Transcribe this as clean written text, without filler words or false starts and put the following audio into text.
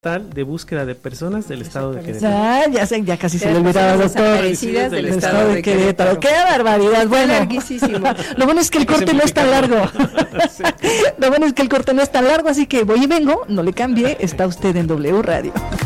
de búsqueda de personas del estado de Querétaro. Ya casi se le olvidaba, doctor. Desaparecidas del estado de Querétaro. ¡Qué barbaridad! Bueno, larguísimo. Lo bueno es que el corte no es tan largo. Sí. Lo bueno es que el corte no es tan largo, así que voy y vengo, no le cambie, está usted en W Radio.